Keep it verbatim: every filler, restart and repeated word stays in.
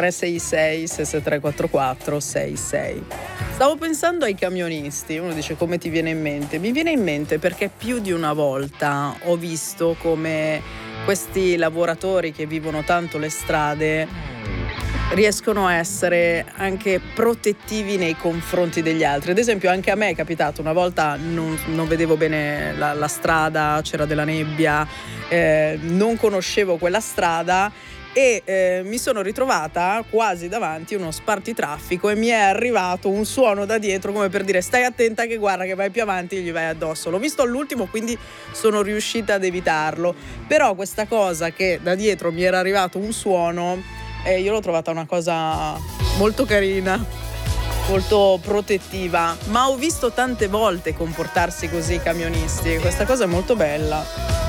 tre sei sei sei sei tre quattro quattro sei sei. Stavo pensando ai camionisti. Uno dice: come ti viene in mente? Mi viene in mente perché più di una volta ho visto come questi lavoratori che vivono tanto le strade riescono a essere anche protettivi nei confronti degli altri. Ad esempio, anche a me è capitato una volta, non, non vedevo bene la, la strada, c'era della nebbia, eh, non conoscevo quella strada e eh, mi sono ritrovata quasi davanti uno spartitraffico e mi è arrivato un suono da dietro come per dire: stai attenta che guarda che vai più avanti e gli vai addosso. L'ho visto all'ultimo, quindi sono riuscita ad evitarlo, però questa cosa che da dietro mi era arrivato un suono, Eh, io l'ho trovata una cosa molto carina, molto protettiva, ma ho visto tante volte comportarsi così i camionisti, questa cosa è molto bella.